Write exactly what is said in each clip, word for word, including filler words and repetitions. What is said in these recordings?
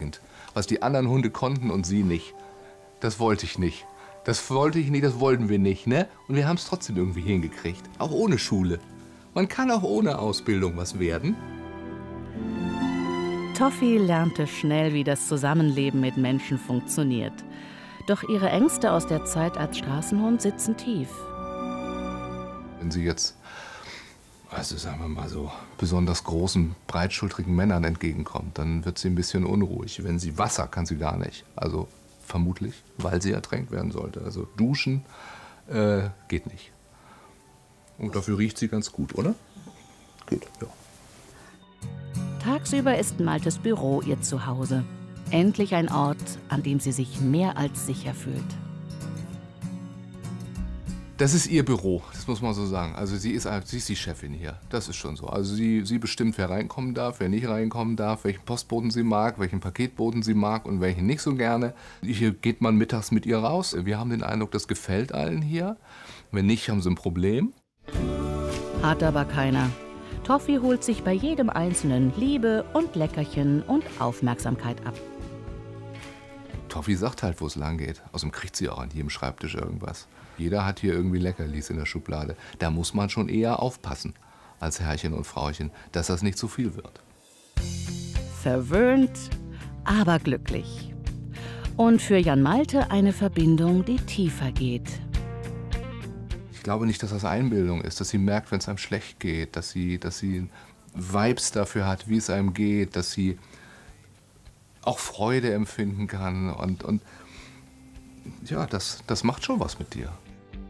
anstrengend. Was die anderen Hunde konnten und sie nicht. Das wollte ich nicht. Das wollte ich nicht, das wollten wir nicht, ne? Und wir haben es trotzdem irgendwie hingekriegt. Auch ohne Schule. Man kann auch ohne Ausbildung was werden. Toffi lernte schnell, wie das Zusammenleben mit Menschen funktioniert. Doch ihre Ängste aus der Zeit als Straßenhund sitzen tief. Wenn sie jetzt, also sagen wir mal so, besonders großen, breitschultrigen Männern entgegenkommt, dann wird sie ein bisschen unruhig. Wenn sie Wasser kann sie gar nicht. Also vermutlich, weil sie ertränkt werden sollte. Also duschen äh, geht nicht. Und dafür riecht sie ganz gut, oder? Geht, ja. Tagsüber ist Maltes Büro ihr Zuhause. Endlich ein Ort, an dem sie sich mehr als sicher fühlt. Das ist ihr Büro, das muss man so sagen. Also sie ist, sie ist die Chefin hier, das ist schon so. Also sie, sie bestimmt, wer reinkommen darf, wer nicht reinkommen darf, welchen Postboten sie mag, welchen Paketboten sie mag und welchen nicht so gerne. Hier geht man mittags mit ihr raus. Wir haben den Eindruck, das gefällt allen hier. Wenn nicht, haben sie ein Problem. Hat aber keiner. Toffi holt sich bei jedem Einzelnen Liebe und Leckerchen und Aufmerksamkeit ab. Toffi sagt halt, wo es lang geht. Außerdem kriegt sie auch an jedem Schreibtisch irgendwas. Jeder hat hier irgendwie Leckerlis in der Schublade. Da muss man schon eher aufpassen, als Herrchen und Frauchen, dass das nicht zu viel wird. Verwöhnt, aber glücklich. Und für Jan Malte eine Verbindung, die tiefer geht. Ich glaube nicht, dass das Einbildung ist, dass sie merkt, wenn es einem schlecht geht, dass sie, dass sie Vibes dafür hat, wie es einem geht, dass sie auch Freude empfinden kann. Und, und ja, das, das macht schon was mit dir.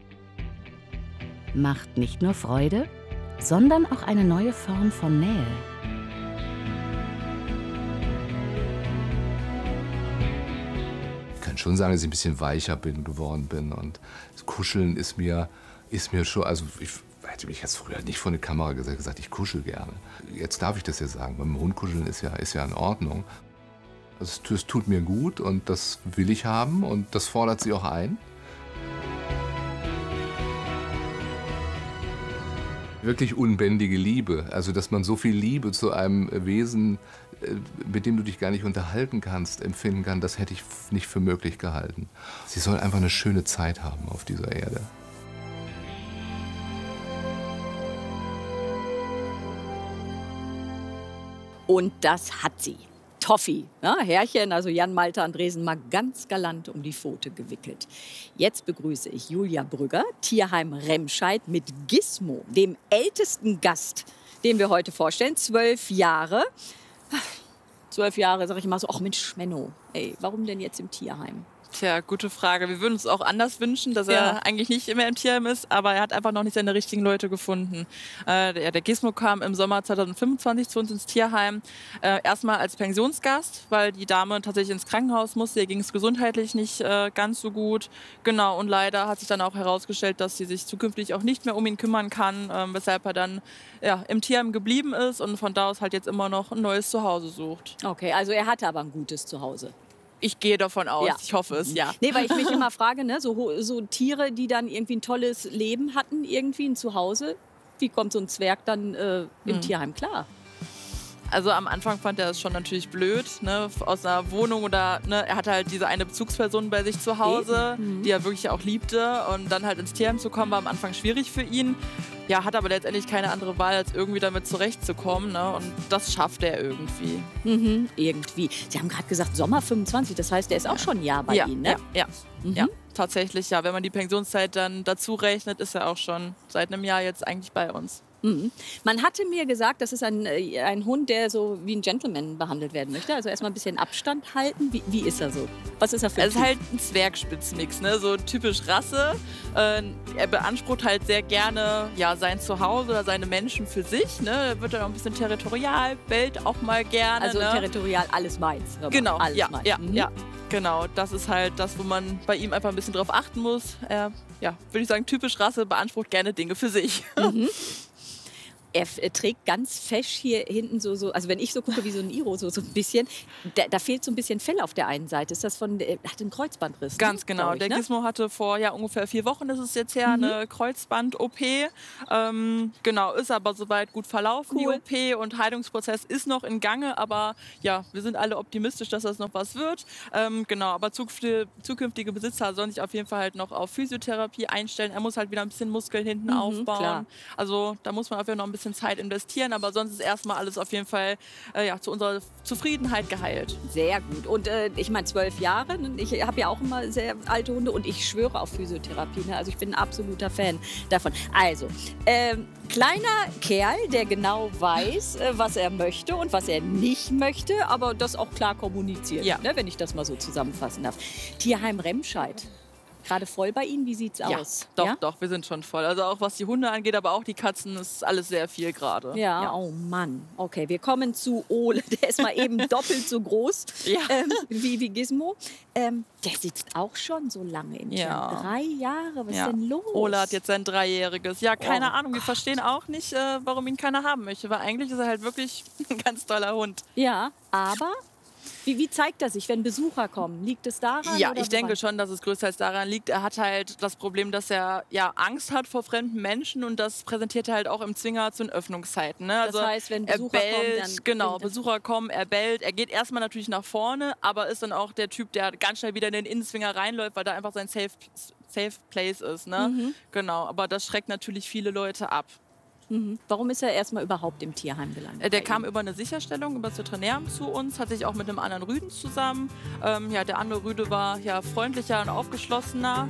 Macht nicht nur Freude, sondern auch eine neue Form von Nähe. Ich kann schon sagen, dass ich ein bisschen weicher bin, geworden bin. Und das Kuscheln ist mir, ist mir schon, also ich hätte mich jetzt früher nicht vor die Kamera gesagt, gesagt, ich kuschel gerne. Jetzt darf ich das ja sagen, beim Hund kuscheln ist ja, ist ja in Ordnung. Also es, es tut mir gut und das will ich haben und das fordert sie auch ein. Wirklich unbändige Liebe, also dass man so viel Liebe zu einem Wesen, mit dem du dich gar nicht unterhalten kannst, empfinden kann, das hätte ich nicht für möglich gehalten. Sie soll einfach eine schöne Zeit haben auf dieser Erde. Und das hat sie. Toffi, ne? Herrchen, also Jan Malte Andresen, mal ganz galant um die Pfote gewickelt. Jetzt begrüße ich Julia Brügger, Tierheim Remscheid mit Gizmo, dem ältesten Gast, den wir heute vorstellen. Zwölf Jahre. Zwölf Jahre, sag ich mal so, ach Mensch, Menno, ey, warum denn jetzt im Tierheim? Tja, gute Frage. Wir würden uns auch anders wünschen, dass Ja. er eigentlich nicht immer im Tierheim ist, aber er hat einfach noch nicht seine richtigen Leute gefunden. Äh, der, der Gizmo kam im Sommer zweitausendfünfundzwanzig zu uns ins Tierheim. Äh, erstmal als Pensionsgast, weil die Dame tatsächlich ins Krankenhaus musste. Ihr ging es gesundheitlich nicht äh, ganz so gut. Genau, und leider hat sich dann auch herausgestellt, dass sie sich zukünftig auch nicht mehr um ihn kümmern kann, äh, weshalb er dann ja, im Tierheim geblieben ist und von da aus halt jetzt immer noch ein neues Zuhause sucht. Okay, also er hatte aber ein gutes Zuhause. Ich gehe davon aus, Ja. ich hoffe es, ja. Nee, weil ich mich immer frage, ne, so, so Tiere, die dann irgendwie ein tolles Leben hatten, irgendwie ein Zuhause, wie kommt so ein Zwerg dann äh, im Hm. Tierheim klar? Also am Anfang fand er es schon natürlich blöd, ne, aus einer Wohnung oder, ne, er hatte halt diese eine Bezugsperson bei sich zu Hause, Mhm. die er wirklich auch liebte und dann halt ins Tierheim zu kommen, war am Anfang schwierig für ihn. Ja, hat aber letztendlich keine andere Wahl, als irgendwie damit zurechtzukommen, ne, und das schafft er irgendwie. Mhm, irgendwie. Sie haben gerade gesagt Sommer fünfundzwanzig, das heißt, er ist auch schon ein Jahr bei ja, Ihnen, ne? ja, ja, Mhm. ja, tatsächlich, ja. Wenn man die Pensionszeit dann dazu rechnet, ist er auch schon seit einem Jahr jetzt eigentlich bei uns. Mhm. Man hatte mir gesagt, das ist ein, äh, ein Hund, der so wie ein Gentleman behandelt werden möchte. Also erstmal ein bisschen Abstand halten. Wie, wie ist er so? Was ist er für ein Es ist halt ein Zwergspitzmix, ne? So typisch Rasse. Äh, er beansprucht halt sehr gerne ja, sein Zuhause oder seine Menschen für sich. Ne? Er wird dann auch ein bisschen territorial, bellt auch mal gerne. Also ne? territorial, alles meins. Hör mal, Genau, alles ja, meins. ja, Mhm. ja, genau. Das ist halt das, wo man bei ihm einfach ein bisschen drauf achten muss. Er, ja, würde ich sagen, typisch Rasse, beansprucht gerne Dinge für sich. Mhm. Er äh, trägt ganz fesch hier hinten so, so, also wenn ich so gucke wie so ein Iro, so, so ein bisschen, da, da fehlt so ein bisschen Fell auf der einen Seite. Ist das von, er hat einen Kreuzbandriss? Ganz ne? genau. Ich, der ne? Gizmo hatte vor ja, ungefähr vier Wochen, das ist jetzt her, Mhm. eine Kreuzband-O P. Ähm, genau, ist aber soweit gut verlaufen, Cool. die O P. Und Heilungsprozess ist noch in Gange, aber ja, wir sind alle optimistisch, dass das noch was wird. Ähm, genau, aber zukünftige, zukünftige Besitzer sollen sich auf jeden Fall halt noch auf Physiotherapie einstellen. Er muss halt wieder ein bisschen Muskeln hinten Mhm, aufbauen. klar. Also da muss man auf jeden Fall noch ein bisschen Zeit investieren, aber sonst ist erstmal alles auf jeden Fall äh, ja, zu unserer Zufriedenheit geheilt. Sehr gut. Und äh, ich meine, zwölf Jahre, ne? Ich habe ja auch immer sehr alte Hunde und ich schwöre auf Physiotherapie. Ne? Also ich bin ein absoluter Fan davon. Also, ähm, kleiner Kerl, der genau weiß, äh, was er möchte und was er nicht möchte, aber das auch klar kommuniziert, Ja. ne? Wenn ich das mal so zusammenfassen darf. Tierheim Remscheid. Gerade voll bei Ihnen, wie sieht's Ja, aus? doch, ja? doch, wir sind schon voll. Also auch was die Hunde angeht, aber auch die Katzen, ist alles sehr viel gerade. Ja, oh Mann. Okay, wir kommen zu Ole. Der ist mal eben doppelt so groß Ja. ähm, wie, wie Gizmo. Ähm, der sitzt auch schon so lange im Ja. Tier. Drei Jahre, was Ja. ist denn los? Ole hat jetzt sein Dreijähriges. Ja, keine Oh Ahnung, wir verstehen auch nicht, äh, warum ihn keiner haben möchte. Weil eigentlich ist er halt wirklich ein ganz toller Hund. Ja, aber wie, wie zeigt er sich, wenn Besucher kommen? Liegt es daran? Ja, oder ich denke woran? schon, dass es größtenteils daran liegt. Er hat halt das Problem, dass er ja Angst hat vor fremden Menschen und das präsentiert er halt auch im Zwinger zu den Öffnungszeiten. Ne? Das Also heißt, wenn er Besucher bellt, kommen, dann genau, bringt er- Besucher kommen, er bellt. Er geht erstmal natürlich nach vorne, aber ist dann auch der Typ, der ganz schnell wieder in den Innenzwinger reinläuft, weil da einfach sein Safe, Safe Place ist. Ne? Mhm. Genau, aber das schreckt natürlich viele Leute ab. Mhm. Warum ist er erstmal überhaupt im Tierheim gelandet? Äh, Der bei kam Ihnen? über eine Sicherstellung, über das Veterinär zu uns, hat sich auch mit einem anderen Rüden zusammen. Ähm, ja, der andere Rüde war ja freundlicher und aufgeschlossener.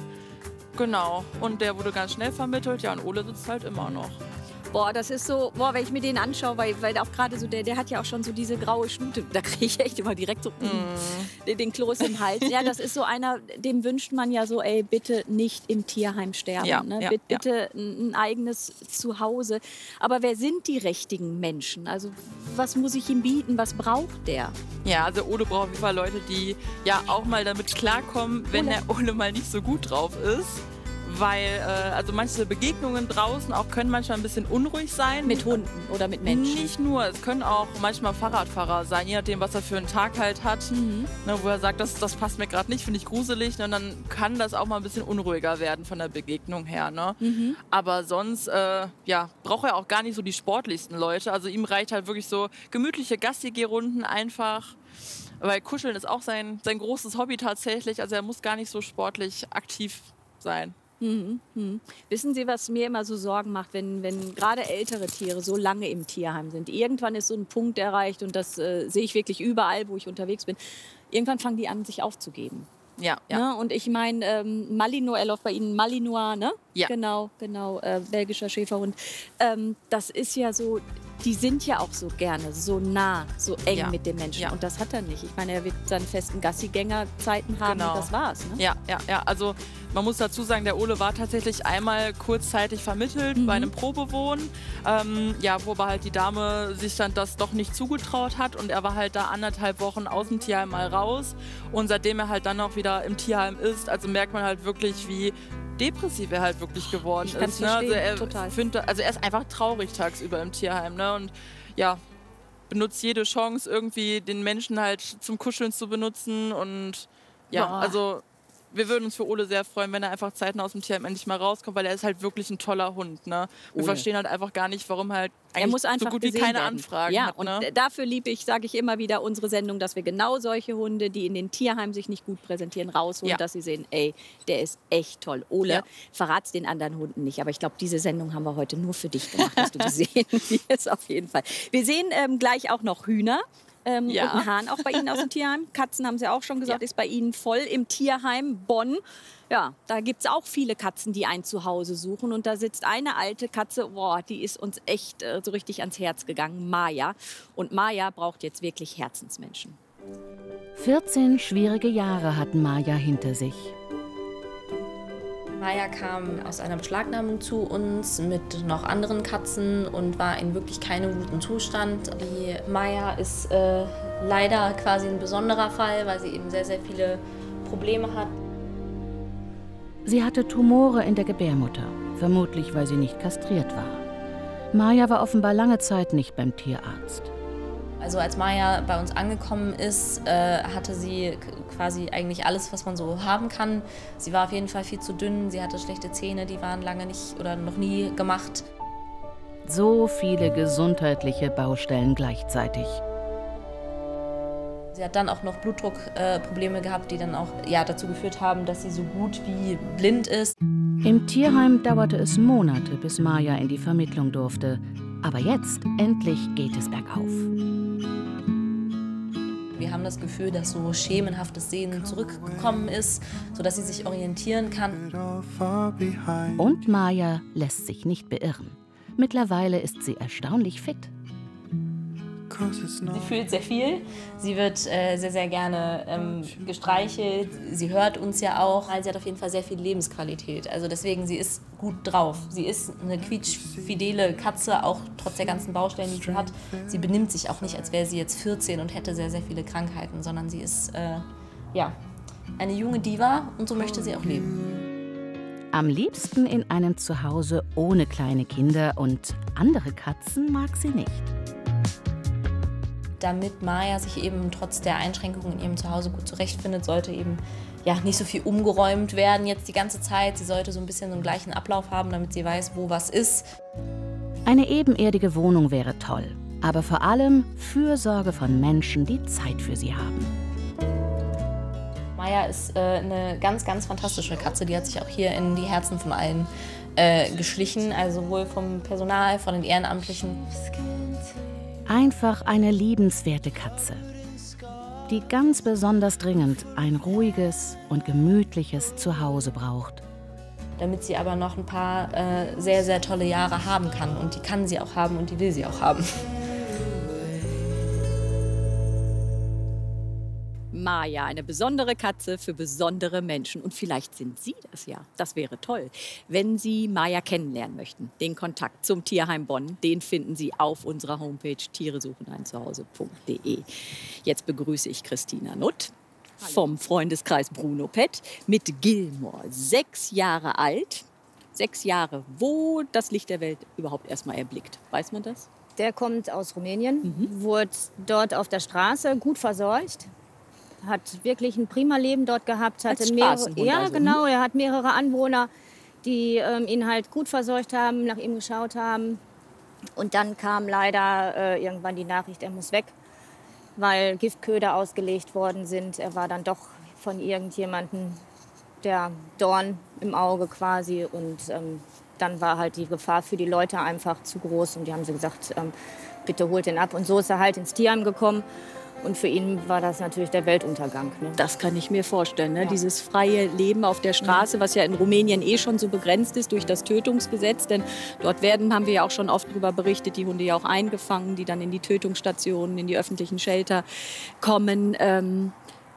Genau. Und der wurde ganz schnell vermittelt. Ja, und Ole sitzt halt immer noch. Boah, das ist so, boah, wenn ich mir den anschaue, weil, weil auch gerade so, der, der hat ja auch schon so diese graue Schnute, da kriege ich echt immer direkt so mm. den, den Kloß im Hals. Ja, das ist so einer, dem wünscht man ja so, ey, bitte nicht im Tierheim sterben. Ja, ne? ja, bitte ja. bitte ein, ein eigenes Zuhause. Aber wer sind die richtigen Menschen? Also was muss ich ihm bieten? Was braucht der? Ja, also Ole braucht auf jeden Fall Leute, die ja auch mal damit klarkommen, wenn Ole. der Ole mal nicht so gut drauf ist. Weil äh, also manche Begegnungen draußen auch können manchmal ein bisschen unruhig sein. Mit Hunden oder mit Menschen? Nicht nur, es können auch manchmal Fahrradfahrer sein, je nachdem, was er für einen Tag halt hat. Mhm. Ne, wo er sagt, das, das passt mir gerade nicht, finde ich gruselig. Ne, und dann kann das auch mal ein bisschen unruhiger werden von der Begegnung her. Ne? Mhm. Aber sonst äh, ja, braucht er auch gar nicht so die sportlichsten Leute. Also ihm reicht halt wirklich so gemütliche Gassi-Geh-Runden einfach. Weil Kuscheln ist auch sein, sein großes Hobby tatsächlich. Also er muss gar nicht so sportlich aktiv sein. Mhm. Mhm. Wissen Sie, was mir immer so Sorgen macht, wenn, wenn gerade ältere Tiere so lange im Tierheim sind? Irgendwann ist so ein Punkt erreicht und das äh, sehe ich wirklich überall, wo ich unterwegs bin. Irgendwann fangen die an, sich aufzugeben. Ja, ja. Ne? Und ich meine, ähm, Malinois, er läuft bei Ihnen Malinois, ne? Ja. Genau, genau, äh, belgischer Schäferhund. Ähm, das ist ja so, die sind ja auch so gerne, so nah, so eng Ja. mit den Menschen. Ja. Und das hat er nicht. Ich meine, er wird seine festen Gassigängerzeiten haben Genau. und das war's. Ne? Ja, ja, ja. Also man muss dazu sagen, der Ole war tatsächlich einmal kurzzeitig vermittelt Mhm. bei einem Probewohnen. Ähm, ja, wo aber halt die Dame sich dann das doch nicht zugetraut hat und er war halt da anderthalb Wochen aus dem Tierheim mal raus. Und seitdem er halt dann auch wieder im Tierheim ist, also merkt man halt wirklich, wie depressiv er halt wirklich geworden Ich kann's ist. Ne? Also, verstehen, er total. Find, also er ist einfach traurig tagsüber im Tierheim. Ne? Und ja, benutzt jede Chance, irgendwie den Menschen halt zum Kuscheln zu benutzen. Und ja, Boah. also wir würden uns für Ole sehr freuen, wenn er einfach zeitnah aus dem Tierheim endlich mal rauskommt, weil er ist halt wirklich ein toller Hund. Ne? Wir Ole. verstehen halt einfach gar nicht, warum halt eigentlich Er muss einfach so gut wie gesehen keine werden. Anfragen ja, hat. Ne? Und dafür liebe ich, sage ich immer wieder, unsere Sendung, dass wir genau solche Hunde, die in den Tierheimen sich nicht gut präsentieren, rausholen, Ja. dass sie sehen, ey, der ist echt toll. Ole, Ja. verrat's den anderen Hunden nicht. Aber ich glaube, diese Sendung haben wir heute nur für dich gemacht, dass du gesehen wirst, auf jeden Fall. Wir sehen ähm, gleich auch noch Hühner. Ähm, Ja. Und einen Hahn auch bei Ihnen aus dem Tierheim. Katzen haben Sie auch schon gesagt, Ja. ist bei Ihnen voll im Tierheim Bonn. Ja, da gibt es auch viele Katzen, die ein Zuhause suchen. Und da sitzt eine alte Katze, boah, die ist uns echt äh, so richtig ans Herz gegangen, Maya. Und Maya braucht jetzt wirklich Herzensmenschen. vierzehn schwierige Jahre hat Maya hinter sich. Maya kam aus einer Beschlagnahmung zu uns mit noch anderen Katzen und war in wirklich keinem guten Zustand. Die Maya ist äh, leider quasi ein besonderer Fall, weil sie eben sehr, sehr viele Probleme hat. Sie hatte Tumore in der Gebärmutter, vermutlich weil sie nicht kastriert war. Maya war offenbar lange Zeit nicht beim Tierarzt. Also als Maya bei uns angekommen ist, äh, hatte sie quasi eigentlich alles, was man so haben kann. Sie war auf jeden Fall viel zu dünn, sie hatte schlechte Zähne, die waren lange nicht oder noch nie gemacht. So viele gesundheitliche Baustellen gleichzeitig. Sie hat dann auch noch Blutdruckprobleme äh, gehabt, die dann auch ja, dazu geführt haben, dass sie so gut wie blind ist. Im Tierheim dauerte es Monate, bis Maya in die Vermittlung durfte. Aber jetzt, endlich, geht es bergauf. Wir haben das Gefühl, dass so schemenhaftes Sehen zurückgekommen ist, sodass sie sich orientieren kann. Und Maya lässt sich nicht beirren. Mittlerweile ist sie erstaunlich fit. Sie fühlt sehr viel. Sie wird äh, sehr, sehr gerne ähm, gestreichelt. Sie hört uns ja auch. Sie hat auf jeden Fall sehr viel Lebensqualität. Also deswegen, sie ist gut drauf. Sie ist eine quietschfidele Katze, auch trotz der ganzen Baustellen, die sie hat. Sie benimmt sich auch nicht, als wäre sie jetzt vierzehn und hätte sehr, sehr viele Krankheiten, sondern sie ist äh, ja, eine junge Diva und so möchte sie auch leben. Am liebsten in einem Zuhause ohne kleine Kinder und andere Katzen mag sie nicht. Damit Maya sich eben trotz der Einschränkungen in ihrem Zuhause gut zurechtfindet, sollte eben ja, nicht so viel umgeräumt werden jetzt die ganze Zeit. Sie sollte so ein bisschen so einen gleichen Ablauf haben, damit sie weiß, wo was ist. Eine ebenerdige Wohnung wäre toll, aber vor allem Fürsorge von Menschen, die Zeit für sie haben. Maya ist äh, eine ganz, ganz fantastische Katze. Die hat sich auch hier in die Herzen von allen äh, geschlichen, also sowohl vom Personal, von den Ehrenamtlichen. Einfach eine liebenswerte Katze, die ganz besonders dringend ein ruhiges und gemütliches Zuhause braucht. Damit sie aber noch ein paar äh, sehr, sehr tolle Jahre haben kann. Und die kann sie auch haben und die will sie auch haben. Maya, eine besondere Katze für besondere Menschen. Und vielleicht sind Sie das ja. Das wäre toll. Wenn Sie Maya kennenlernen möchten, den Kontakt zum Tierheim Bonn, den finden Sie auf unserer Homepage tiere suchen ein zuhause punkt de. Jetzt begrüße ich Christina Nutt vom Freundeskreis Bruno Pet mit Gilmore, sechs Jahre alt. Sechs Jahre, wo das Licht der Welt überhaupt erstmal erblickt. Weiß man das? Der kommt aus Rumänien, mhm. wurde dort auf der Straße gut versorgt. Hat wirklich ein prima Leben dort gehabt. Hatte Als mehrere, ja, also. genau. Er hat mehrere Anwohner, die ähm, ihn halt gut versorgt haben, nach ihm geschaut haben. Und dann kam leider äh, irgendwann die Nachricht, er muss weg, weil Giftköder ausgelegt worden sind. Er war dann doch von irgendjemandem der Dorn im Auge quasi. Und ähm, dann war halt die Gefahr für die Leute einfach zu groß. Und die haben so gesagt, ähm, bitte holt ihn ab. Und so ist er halt ins Tierheim gekommen. Und für ihn war das natürlich der Weltuntergang. Ne? Das kann ich mir vorstellen. Ne? Ja. Dieses freie Leben auf der Straße, was ja in Rumänien eh schon so begrenzt ist durch das Tötungsgesetz. Denn dort werden, haben wir ja auch schon oft darüber berichtet, die Hunde ja auch eingefangen, die dann in die Tötungsstationen, in die öffentlichen Shelter kommen. Ähm,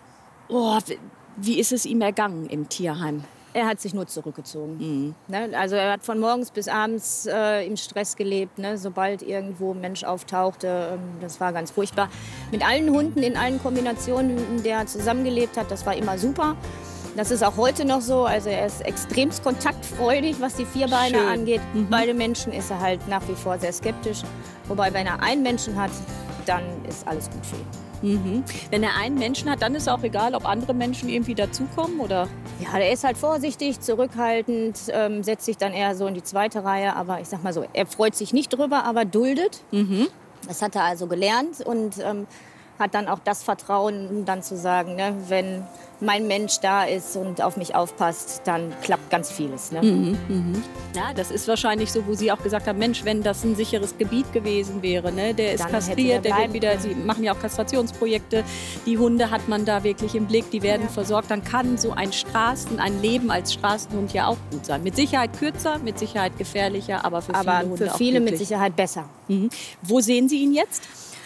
oh, wie ist es ihm ergangen im Tierheim? Er hat sich nur zurückgezogen. Mhm. Ne? Also er hat von morgens bis abends äh, im Stress gelebt. Ne? Sobald irgendwo ein Mensch auftauchte, ähm, das war ganz furchtbar. Mit allen Hunden in allen Kombinationen, in der er zusammengelebt hat, das war immer super. Das ist auch heute noch so. Also er ist extremst kontaktfreudig, was die Vierbeiner Schön. angeht. Mhm. Bei den Menschen ist er halt nach wie vor sehr skeptisch. Wobei, wenn er einen Menschen hat, dann ist alles gut für ihn. Mhm. Wenn er einen Menschen hat, dann ist auch egal, ob andere Menschen irgendwie dazukommen, oder? Ja, der ist halt vorsichtig, zurückhaltend, ähm, setzt sich dann eher so in die zweite Reihe. Aber ich sag mal so, er freut sich nicht drüber, aber duldet. Mhm. Das hat er also gelernt und ähm, hat dann auch das Vertrauen, um dann zu sagen, ne, wenn mein Mensch da ist und auf mich aufpasst, dann klappt ganz vieles. Ne? Mhm, mhm. Ja, das ist wahrscheinlich so, wo Sie auch gesagt haben, Mensch, wenn das ein sicheres Gebiet gewesen wäre, ne, der ist Dann kastriert, der der wird wieder, Sie machen ja auch Kastrationsprojekte, die Hunde hat man da wirklich im Blick, die werden ja. versorgt, dann kann so ein Straßen, ein Leben als Straßenhund ja auch gut sein. Mit Sicherheit kürzer, mit Sicherheit gefährlicher, aber für aber viele Hunde für auch viele glücklich. mit Sicherheit besser. Mhm. Wo sehen Sie ihn jetzt?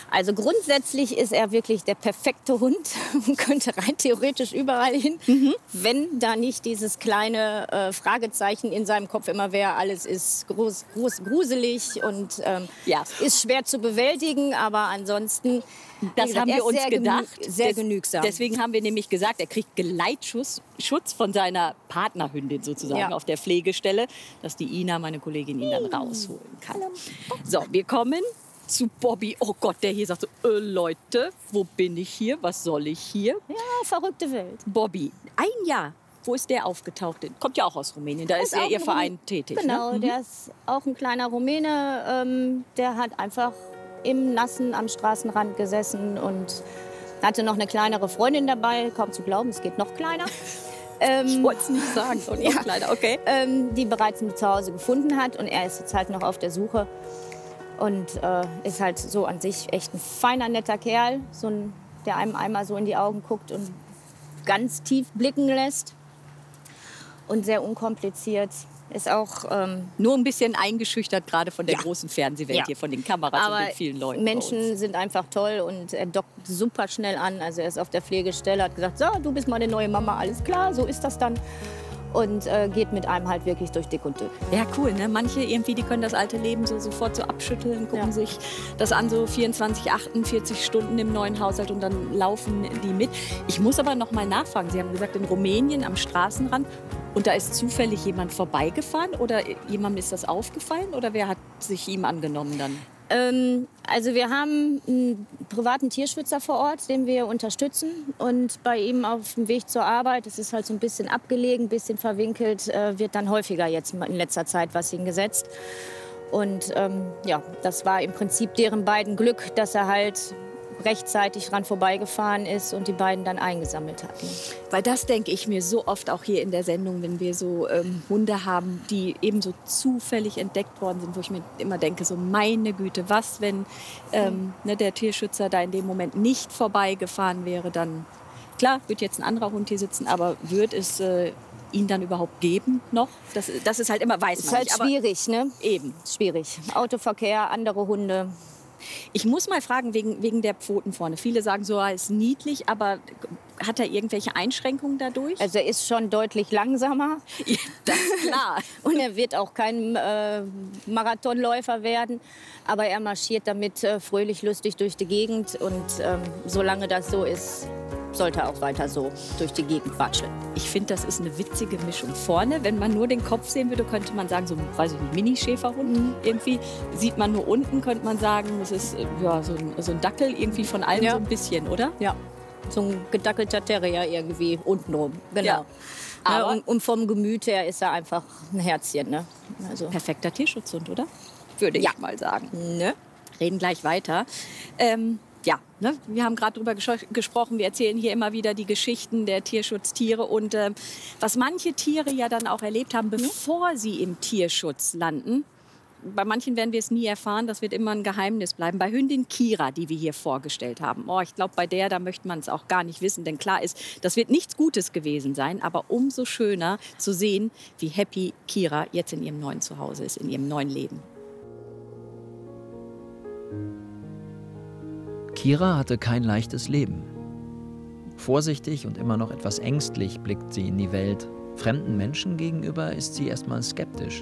Also grundsätzlich ist er wirklich der perfekte Hund und könnte rein theoretisch überall hin, mhm. wenn da nicht dieses kleine äh, Fragezeichen in seinem Kopf immer wäre, alles ist groß, groß, gruselig und ähm, ja. ist schwer zu bewältigen, aber ansonsten, das gesagt, haben wir uns sehr gedacht, genü sehr Des, genügsam. Deswegen haben wir nämlich gesagt, er kriegt Geleitschutz Schutz von seiner Partnerhündin sozusagen ja. auf der Pflegestelle, dass die Ina, meine Kollegin, ihn dann rausholen kann. So, wir kommen zu Bobby. Oh Gott, der hier sagt so, äh, Leute, wo bin ich hier? Was soll ich hier? Ja, verrückte Welt. Bobby, ein Jahr. Wo ist der aufgetaucht? Kommt ja auch aus Rumänien. Da ist, ist er ihr Verein tätig. Genau, ne? mhm. der ist auch ein kleiner Rumäne. Ähm, der hat einfach im Nassen am Straßenrand gesessen und hatte noch eine kleinere Freundin dabei. Kaum zu glauben, es geht noch kleiner. Ähm, ich wollte es nicht sagen, so ja, noch kleiner, okay. Ähm, die bereits ein Zuhause gefunden hat. Und er ist jetzt halt noch auf der Suche. Und äh, ist halt so an sich echt ein feiner, netter Kerl. So ein, der einem einmal so in die Augen guckt und ganz tief blicken lässt. Und sehr unkompliziert. Ist auch ähm, nur ein bisschen eingeschüchtert, gerade von der ja. großen Fernsehwelt ja. hier, von den Kameras aber und den vielen Leuten. Menschen sind einfach toll und er dockt super schnell an. Also er ist auf der Pflegestelle, hat gesagt, so, du bist meine neue Mama, alles klar, so ist das dann. Und äh, geht mit einem halt wirklich durch dick und dünn. Ja, cool, ne? Manche irgendwie, die können das alte Leben so sofort so abschütteln, gucken ja. sich das an, so vierundzwanzig, achtundvierzig Stunden im neuen Haushalt und dann laufen die mit. Ich muss aber noch mal nachfragen, Sie haben gesagt, in Rumänien am Straßenrand, und da ist zufällig jemand vorbeigefahren oder jemandem ist das aufgefallen oder wer hat sich ihm angenommen dann? Ähm, also wir haben einen privaten Tierschützer vor Ort, den wir unterstützen. Und bei ihm auf dem Weg zur Arbeit, das ist halt so ein bisschen abgelegen, ein bisschen verwinkelt, äh, wird dann häufiger jetzt in letzter Zeit was hingesetzt. Und ähm, ja, das war im Prinzip deren beiden Glück, dass er halt rechtzeitig dran vorbeigefahren ist und die beiden dann eingesammelt hatten. Weil das denke ich mir so oft auch hier in der Sendung, wenn wir so ähm, Hunde haben, die eben so zufällig entdeckt worden sind, wo ich mir immer denke, so meine Güte, was, wenn ähm, ne, der Tierschützer da in dem Moment nicht vorbeigefahren wäre, dann, klar, wird jetzt ein anderer Hund hier sitzen, aber wird es äh, ihn dann überhaupt geben noch? Das, das ist halt immer, weiß man nicht. Ist halt schwierig, ne? Eben. Schwierig. Autoverkehr, andere Hunde. Ich muss mal fragen, wegen, wegen der Pfoten vorne. Viele sagen so, er ist niedlich, aber hat er irgendwelche Einschränkungen dadurch? Also er ist schon deutlich langsamer. Ja, das ist klar. Und er wird auch kein äh, Marathonläufer werden. Aber er marschiert damit äh, fröhlich, lustig durch die Gegend. Und ähm, solange das so ist, sollte er auch weiter so durch die Gegend watscheln. Ich finde, das ist eine witzige Mischung. Vorne, wenn man nur den Kopf sehen würde, könnte man sagen, so weiß ich nicht, Mini-Schäferhund. Mhm. Irgendwie sieht man nur unten, könnte man sagen, das ist ja, so, ein, so ein Dackel irgendwie von allem ja. so ein bisschen, oder? Ja, so ein gedackelter Terrier irgendwie untenrum. Genau. Ja. Aber ja, und, und vom Gemüt her ist er einfach ein Herzchen. Ne? Also perfekter Tierschutzhund, oder? Würde ja. ich mal sagen. Ne? Reden gleich weiter. Ähm, Ja, ne? Wir haben gerade darüber ges gesprochen. Wir erzählen hier immer wieder die Geschichten der Tierschutztiere und äh, was manche Tiere ja dann auch erlebt haben, bevor mhm. sie im Tierschutz landen. Bei manchen werden wir es nie erfahren, das wird immer ein Geheimnis bleiben. Bei Hündin Kira, die wir hier vorgestellt haben, oh, ich glaube, bei der, da möchte man es auch gar nicht wissen, denn klar ist, das wird nichts Gutes gewesen sein, aber umso schöner zu sehen, wie happy Kira jetzt in ihrem neuen Zuhause ist, in ihrem neuen Leben. Kira hatte kein leichtes Leben. Vorsichtig und immer noch etwas ängstlich blickt sie in die Welt. Fremden Menschen gegenüber ist sie erstmal skeptisch.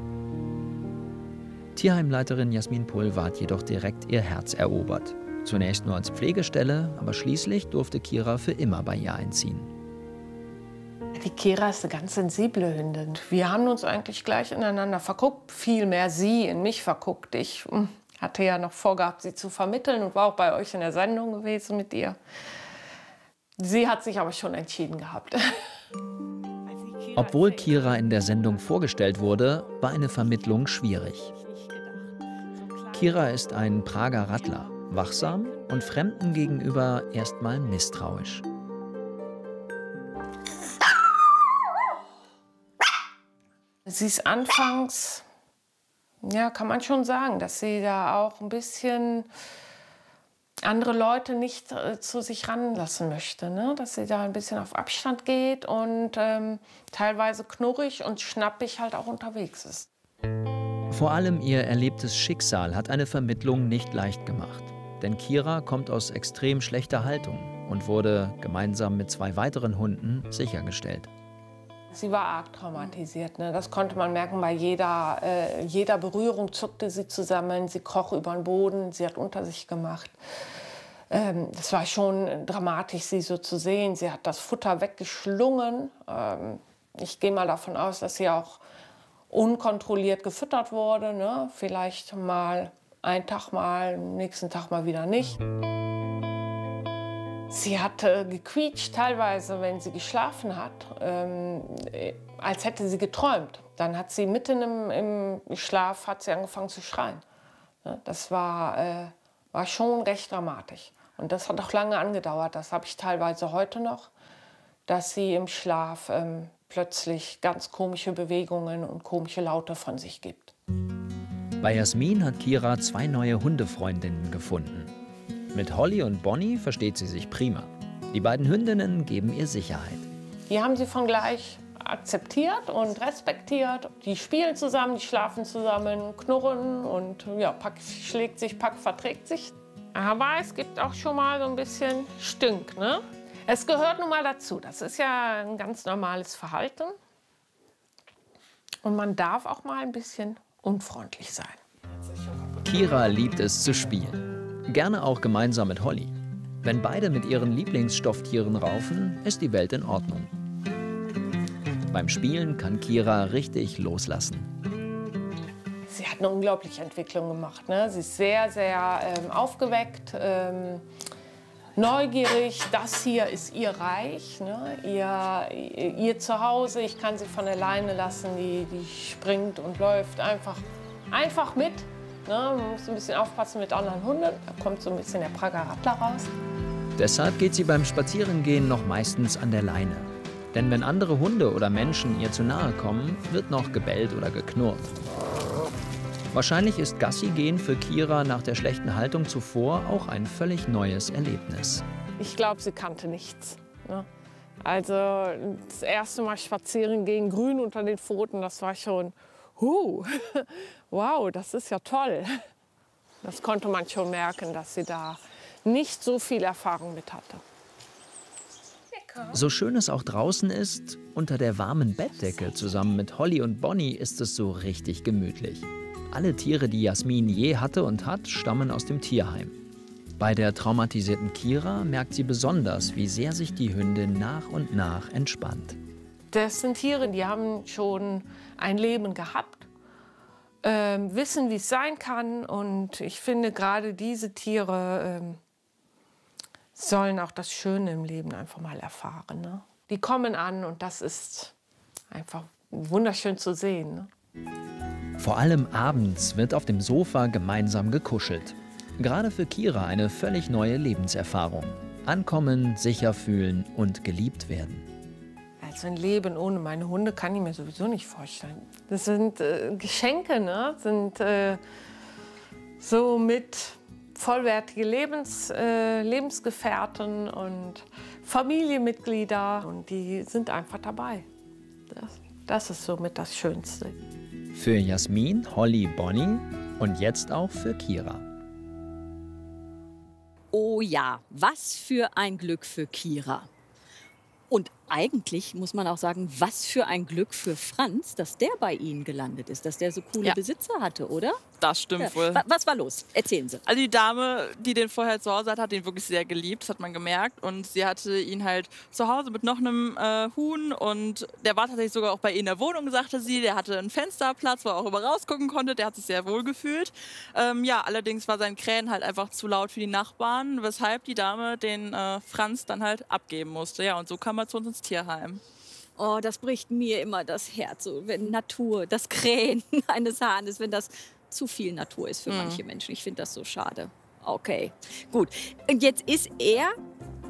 Tierheimleiterin Jasmin Pulver hat jedoch direkt ihr Herz erobert. Zunächst nur als Pflegestelle, aber schließlich durfte Kira für immer bei ihr einziehen. Die Kira ist eine ganz sensible Hündin. Wir haben uns eigentlich gleich ineinander verguckt. Vielmehr sie in mich verguckt. Ich hatte ja noch vorgehabt, sie zu vermitteln und war auch bei euch in der Sendung gewesen mit ihr. Sie hat sich aber schon entschieden gehabt. Obwohl Kira in der Sendung vorgestellt wurde, war eine Vermittlung schwierig. Kira ist ein Prager Rattler, wachsam und Fremden gegenüber erstmal misstrauisch. Sie ist anfangs, ja, kann man schon sagen, dass sie da auch ein bisschen andere Leute nicht äh, zu sich ranlassen möchte, ne? Dass sie da ein bisschen auf Abstand geht und ähm, teilweise knurrig und schnappig halt auch unterwegs ist. Vor allem ihr erlebtes Schicksal hat eine Vermittlung nicht leicht gemacht. denn Kira kommt aus extrem schlechter Haltung und wurde gemeinsam mit zwei weiteren Hunden sichergestellt. Sie war arg traumatisiert. Ne? Das konnte man merken, bei jeder, äh, jeder Berührung zuckte sie zusammen, sie kroch über den Boden, sie hat unter sich gemacht. Ähm, das war schon dramatisch, sie so zu sehen. Sie hat das Futter weggeschlungen. Ähm, ich gehe mal davon aus, dass sie auch unkontrolliert gefüttert wurde. Ne? Vielleicht mal einen Tag mal, am nächsten Tag mal wieder nicht. Sie hat äh, gequietscht teilweise, wenn sie geschlafen hat, ähm, als hätte sie geträumt. Dann hat sie mitten im, im Schlaf hat sie angefangen zu schreien. Ja, das war, äh, war schon recht dramatisch. Und das hat auch lange angedauert. Das habe ich teilweise heute noch, dass sie im Schlaf ähm, plötzlich ganz komische Bewegungen und komische Laute von sich gibt. Bei Jasmin hat Kira zwei neue Hundefreundinnen gefunden. Mit Holly und Bonnie versteht sie sich prima. Die beiden Hündinnen geben ihr Sicherheit. Die haben sie von gleich akzeptiert und respektiert. Die spielen zusammen, die schlafen zusammen, knurren und ja, Pack schlägt sich, Pack verträgt sich. Aber es gibt auch schon mal so ein bisschen Stünk, ne? Es gehört nun mal dazu. Das ist ja ein ganz normales Verhalten. Und man darf auch mal ein bisschen unfreundlich sein. Kira liebt es zu spielen. Gerne auch gemeinsam mit Holly. Wenn beide mit ihren Lieblingsstofftieren raufen, ist die Welt in Ordnung. Beim Spielen kann Kira richtig loslassen. Sie hat eine unglaubliche Entwicklung gemacht. Ne? Sie ist sehr, sehr ähm, aufgeweckt, ähm, neugierig. Das hier ist ihr Reich, ne? ihr, ihr Zuhause. Ich kann sie von alleine lassen. Die, die springt und läuft einfach, einfach mit. Ne, man muss ein bisschen aufpassen mit anderen Hunden. Da kommt so ein bisschen der Prager Radler raus. Deshalb geht sie beim Spazierengehen noch meistens an der Leine. Denn wenn andere Hunde oder Menschen ihr zu nahe kommen, wird noch gebellt oder geknurrt. Wahrscheinlich ist Gassi-gehen für Kira nach der schlechten Haltung zuvor auch ein völlig neues Erlebnis. Ich glaube, sie kannte nichts. Ne? Also das erste Mal spazieren gehen, grün unter den Pfoten, das war schon... Huh, wow, das ist ja toll. Das konnte man schon merken, dass sie da nicht so viel Erfahrung mit hatte. So schön es auch draußen ist, unter der warmen Bettdecke zusammen mit Holly und Bonnie ist es so richtig gemütlich. Alle Tiere, die Jasmin je hatte und hat, stammen aus dem Tierheim. Bei der traumatisierten Kira merkt sie besonders, wie sehr sich die Hündin nach und nach entspannt. Das sind Tiere, die haben schon ein Leben gehabt, äh, wissen, wie es sein kann. Und ich finde, gerade diese Tiere äh, sollen auch das Schöne im Leben einfach mal erfahren. Ne? Die kommen an und das ist einfach wunderschön zu sehen. Ne? Vor allem abends wird auf dem Sofa gemeinsam gekuschelt. Gerade für Kira eine völlig neue Lebenserfahrung. Ankommen, sicher fühlen und geliebt werden. Also ein Leben ohne meine Hunde kann ich mir sowieso nicht vorstellen. Das sind äh, Geschenke, ne? Das sind äh, so mit vollwertige Lebens, äh, Lebensgefährten und Familienmitglieder. Und die sind einfach dabei. Das, das ist somit das Schönste. Für Jasmin, Holly, Bonnie und jetzt auch für Kira. Oh ja, was für ein Glück für Kira. Und eigentlich muss man auch sagen, was für ein Glück für Franz, dass der bei Ihnen gelandet ist, dass der so coole Ja. Besitzer hatte, oder? Das stimmt Ja. wohl. Wa- Was war los? Erzählen Sie. Also die Dame, die den vorher zu Hause hatte, hat ihn wirklich sehr geliebt, das hat man gemerkt. Und sie hatte ihn halt zu Hause mit noch einem äh, Huhn und der war tatsächlich sogar auch bei ihr in der Wohnung, sagte sie. Der hatte einen Fensterplatz, wo er auch über rausgucken konnte, der hat sich sehr wohl gefühlt. Ähm, ja, allerdings war sein Krähen halt einfach zu laut für die Nachbarn, weshalb die Dame den äh, Franz dann halt abgeben musste. Ja, und so kam er zu uns ins Tierheim. Oh, das bricht mir immer das Herz, so, wenn Natur, das Krähen eines Hahnes, wenn das zu viel Natur ist für Mhm. manche Menschen. Ich finde das so schade. Okay, gut. Und jetzt ist er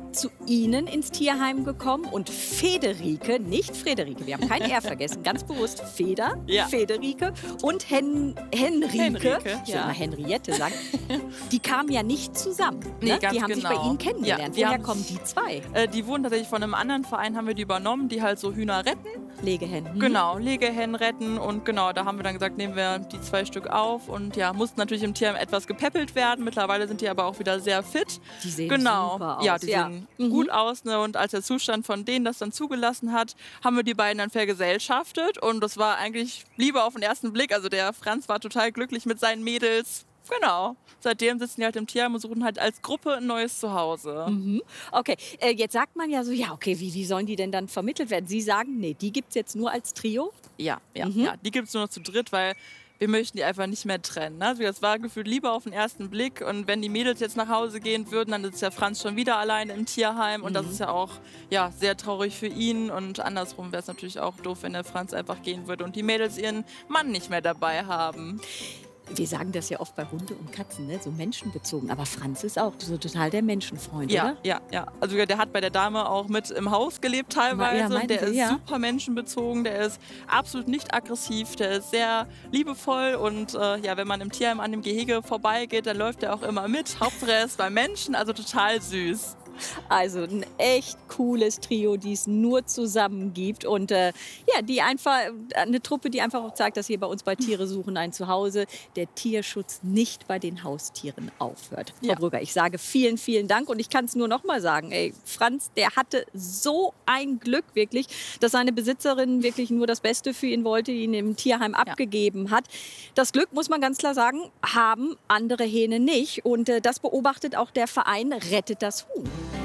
zu Ihnen ins Tierheim gekommen und Federike, nicht Frederike, wir haben kein R vergessen, ganz bewusst Feder, Ja. Federike und Hen Henrike, Henrike, ich ja. will mal Henriette sagen, die kamen ja nicht zusammen. Nee, Ne? ganz Die haben sich bei genau. Ihnen kennengelernt. Ja, die Woher haben- kommen die zwei? Äh, die wurden tatsächlich von einem anderen Verein, haben wir die übernommen, die halt so Hühner retten. Legehennen. Hm? Genau, Legehennen retten und genau, da haben wir dann gesagt, nehmen wir die zwei Stück auf und ja, mussten natürlich im Tierheim etwas gepäppelt werden. Mittlerweile sind die aber auch wieder sehr fit. Die sehen genau. super aus. Ja, die ja. sehen Mhm. gut aus. Ne? Und als der Zustand von denen das dann zugelassen hat, haben wir die beiden dann vergesellschaftet und das war eigentlich Liebe auf den ersten Blick. Also der Franz war total glücklich mit seinen Mädels. Genau. Seitdem sitzen die halt im Tierheim und suchen halt als Gruppe ein neues Zuhause. Mhm. Okay, äh, jetzt sagt man ja so, ja, okay, wie, wie sollen die denn dann vermittelt werden? Sie sagen, nee, die gibt es jetzt nur als Trio? Ja, ja, Mhm. ja. Die gibt es nur noch zu dritt, weil wir möchten die einfach nicht mehr trennen. Ne? Also das war gefühlt Liebe auf den ersten Blick. Und wenn die Mädels jetzt nach Hause gehen würden, dann ist der Franz schon wieder alleine im Tierheim. Und das ist ja auch ja, sehr traurig für ihn. Und andersrum wäre es natürlich auch doof, wenn der Franz einfach gehen würde und die Mädels ihren Mann nicht mehr dabei haben. Wir sagen das ja oft bei Hunde und Katzen, ne? So menschenbezogen. Aber Franz ist auch so total der Menschenfreund, Ja, oder? ja, ja. Also der hat bei der Dame auch mit im Haus gelebt teilweise. Ja, meinen der Sie, ist ja. super menschenbezogen, der ist absolut nicht aggressiv, der ist sehr liebevoll und äh, ja, wenn man im Tierheim an dem Gehege vorbeigeht, dann läuft er auch immer mit. Hauptsache er ist bei Menschen, also total süß. Also ein echt cooles Trio, die es nur zusammen gibt. Und äh, ja, die einfach, eine Truppe, die einfach auch zeigt, dass hier bei uns bei Tiere suchen ein Zuhause der Tierschutz nicht bei den Haustieren aufhört. Ja. Frau Brügger, ich sage vielen, vielen Dank. Und ich kann es nur noch mal sagen, ey, Franz, der hatte so ein Glück wirklich, dass seine Besitzerin wirklich nur das Beste für ihn wollte, ihn im Tierheim abgegeben hat. Das Glück, muss man ganz klar sagen, haben andere Hähne nicht. Und äh, das beobachtet auch der Verein Rettet das Huhn.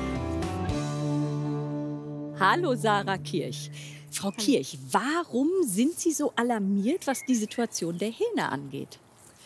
Hallo Sarah Kirch. Frau Kirch, warum sind Sie so alarmiert, was die Situation der Hähne angeht?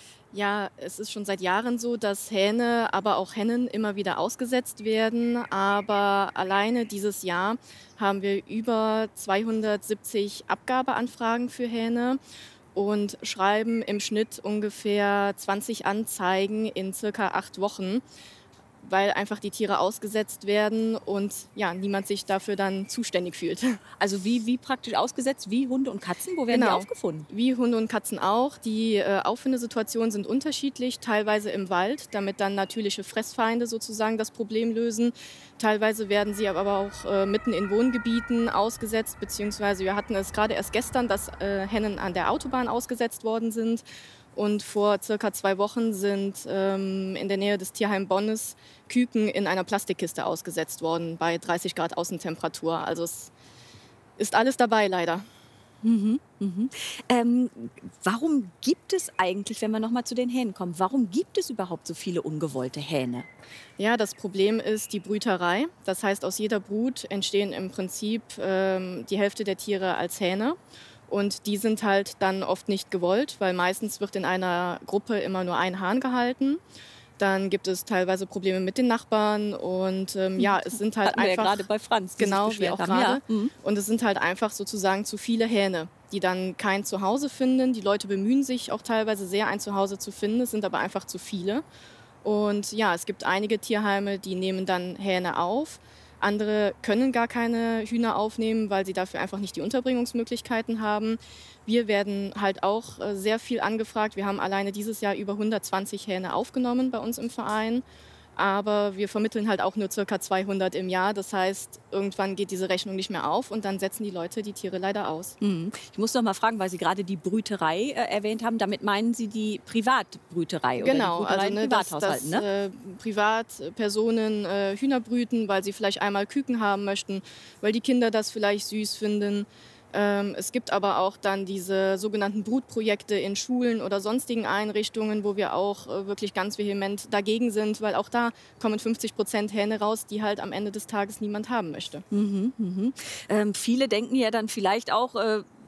Ja, es ist schon seit Jahren so, dass Hähne, aber auch Hennen immer wieder ausgesetzt werden. Aber alleine dieses Jahr haben wir über zweihundertsiebzig Abgabeanfragen für Hähne und schreiben im Schnitt ungefähr zwanzig Anzeigen in circa acht Wochen, weil einfach die Tiere ausgesetzt werden und ja, niemand sich dafür dann zuständig fühlt. Also wie, wie praktisch ausgesetzt, wie Hunde und Katzen? Wo werden Genau. die aufgefunden? Wie Hunde und Katzen auch. Die äh, Auffindesituationen sind unterschiedlich, teilweise im Wald, damit dann natürliche Fressfeinde sozusagen das Problem lösen. Teilweise werden sie aber auch äh, mitten in Wohngebieten ausgesetzt, beziehungsweise wir hatten es gerade erst gestern, dass äh, Hennen an der Autobahn ausgesetzt worden sind. Und vor circa zwei Wochen sind ähm, in der Nähe des Tierheim Bonnes Küken in einer Plastikkiste ausgesetzt worden bei dreißig Grad Außentemperatur. Also es ist alles dabei leider. Mhm, mhm. Ähm, warum gibt es eigentlich, wenn wir noch mal zu den Hähnen kommen, warum gibt es überhaupt so viele ungewollte Hähne? Ja, das Problem ist die Brüterei. Das heißt, aus jeder Brut entstehen im Prinzip ähm, die Hälfte der Tiere als Hähne. Und die sind halt dann oft nicht gewollt, weil meistens wird in einer Gruppe immer nur ein Hahn gehalten. Dann gibt es teilweise Probleme mit den Nachbarn und ähm, ja, es sind halt Hatten wir einfach ja gerade bei Franz, die sich genau wie beschwert auch haben, gerade. ja. Mhm. Und es sind halt einfach sozusagen zu viele Hähne, die dann kein Zuhause finden. Die Leute bemühen sich auch teilweise sehr, ein Zuhause zu finden. Es sind aber einfach zu viele. Und ja, es gibt einige Tierheime, die nehmen dann Hähne auf. Andere können gar keine Hühner aufnehmen, weil sie dafür einfach nicht die Unterbringungsmöglichkeiten haben. Wir werden halt auch äh, sehr viel angefragt. Wir haben alleine dieses Jahr über hundertzwanzig Hähne aufgenommen bei uns im Verein. Aber wir vermitteln halt auch nur ca. zweihundert im Jahr. Das heißt, irgendwann geht diese Rechnung nicht mehr auf und dann setzen die Leute die Tiere leider aus. Mhm. Ich muss noch mal fragen, weil Sie gerade die Brüterei äh, erwähnt haben. Damit meinen Sie die Privatbrüterei oder Genau, die Brüterei also in ne, dass, Privathaushalten, dass ne? äh, Privatpersonen äh, Hühner brüten, weil sie vielleicht einmal Küken haben möchten, weil die Kinder das vielleicht süß finden. Ähm, es gibt aber auch dann diese sogenannten Brutprojekte in Schulen oder sonstigen Einrichtungen, wo wir auch äh, wirklich ganz vehement dagegen sind, weil auch da kommen fünfzig Prozent Hähne raus, die halt am Ende des Tages niemand haben möchte. Mhm, mhm. Ähm, viele denken ja dann vielleicht auch, äh,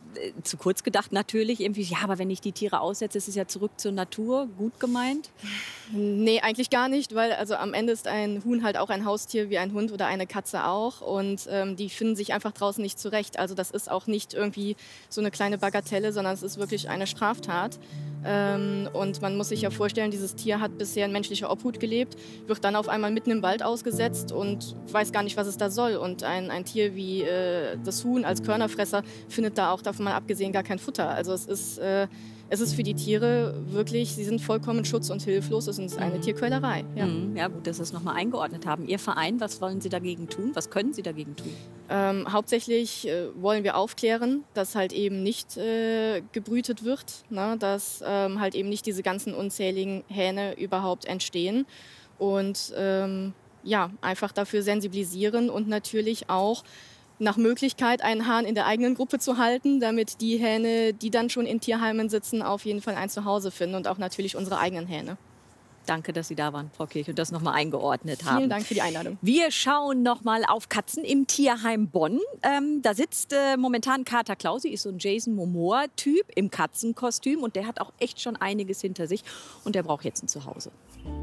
äh, zu kurz gedacht natürlich. Irgendwie, ja, aber wenn ich die Tiere aussetze, ist es ja zurück zur Natur. Gut gemeint? Nee, eigentlich gar nicht, weil also am Ende ist ein Huhn halt auch ein Haustier wie ein Hund oder eine Katze auch. Und ähm, die finden sich einfach draußen nicht zurecht. Also das ist auch nicht irgendwie so eine kleine Bagatelle, sondern es ist wirklich eine Straftat. Ähm, und man muss sich ja vorstellen, dieses Tier hat bisher in menschlicher Obhut gelebt, wird dann auf einmal mitten im Wald ausgesetzt und weiß gar nicht, was es da soll. Und ein, ein Tier wie äh, das Huhn als Körnerfresser findet da auch davon mal abgesehen gar kein Futter. Also es ist, äh, es ist für die Tiere wirklich, sie sind vollkommen schutz- und hilflos. Es ist eine mhm. Tierquälerei. Ja. Mhm. Ja, gut, dass Sie es nochmal eingeordnet haben. Ihr Verein, was wollen Sie dagegen tun? Was können Sie dagegen tun? Ähm, hauptsächlich äh, wollen wir aufklären, dass halt eben nicht äh, gebrütet wird, ne? Dass ähm, halt eben nicht diese ganzen unzähligen Hähne überhaupt entstehen. Und ähm, ja, einfach dafür sensibilisieren und natürlich auch nach Möglichkeit einen Hahn in der eigenen Gruppe zu halten, damit die Hähne, die dann schon in Tierheimen sitzen, auf jeden Fall ein Zuhause finden und auch natürlich unsere eigenen Hähne. Danke, dass Sie da waren, Frau Kirch, und das nochmal eingeordnet haben. Vielen Dank für die Einladung. Wir schauen nochmal auf Katzen im Tierheim Bonn. Ähm, da sitzt äh, momentan Kater Klausi, ist so ein Jason Momoa-Typ im Katzenkostüm. Und der hat auch echt schon einiges hinter sich. Und der braucht jetzt ein Zuhause.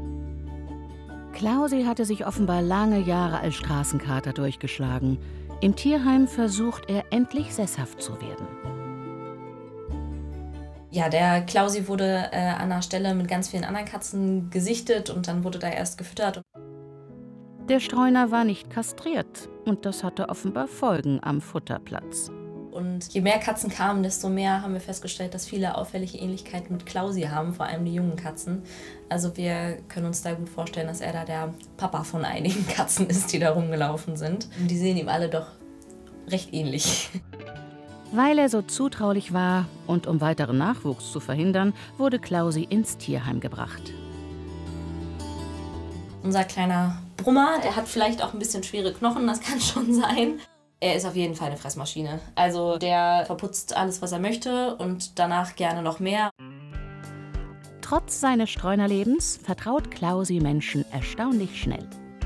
Klausi hatte sich offenbar lange Jahre als Straßenkater durchgeschlagen. Im Tierheim versucht er, endlich sesshaft zu werden. Ja, der Klausi wurde äh, an einer Stelle mit ganz vielen anderen Katzen gesichtet und dann wurde da erst gefüttert. Der Streuner war nicht kastriert und das hatte offenbar Folgen am Futterplatz. Und je mehr Katzen kamen, desto mehr haben wir festgestellt, dass viele auffällige Ähnlichkeiten mit Klausi haben, vor allem die jungen Katzen. Also wir können uns da gut vorstellen, dass er da der Papa von einigen Katzen ist, die da rumgelaufen sind. Und die sehen ihm alle doch recht ähnlich. Weil er so zutraulich war und um weiteren Nachwuchs zu verhindern, wurde Klausi ins Tierheim gebracht. Unser kleiner Brummer, der hat vielleicht auch ein bisschen schwere Knochen, das kann schon sein. Er ist auf jeden Fall eine Fressmaschine. Also der verputzt alles, was er möchte und danach gerne noch mehr. Trotz seines Streunerlebens vertraut Klausi Menschen erstaunlich schnell.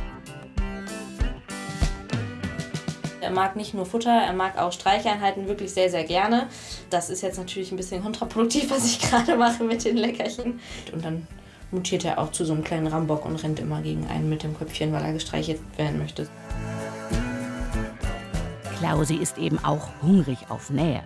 Er mag nicht nur Futter, er mag auch Streicheinheiten wirklich sehr, sehr gerne. Das ist jetzt natürlich ein bisschen kontraproduktiv, was ich gerade mache mit den Leckerchen. Und dann mutiert er auch zu so einem kleinen Rambock und rennt immer gegen einen mit dem Köpfchen, weil er gestreichelt werden möchte. Klausi ist eben auch hungrig auf Nähe.